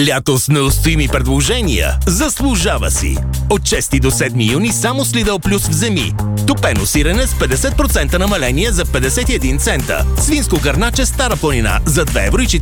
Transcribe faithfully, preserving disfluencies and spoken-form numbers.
Лято с неустоими предложения. Заслужава си. От шести до седми юни само с Lidl Plus вземи. Топено сирене с петдесет процента намаление за петдесет и един цента. Свинско гърначе Стара планина за две евро и четиридесет